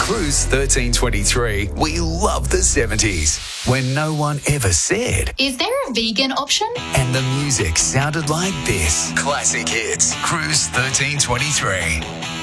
Cruise 1323, we love the 70s, when no one ever said. Is there a vegan option? And the music sounded like this. Classic hits. Cruise 1323.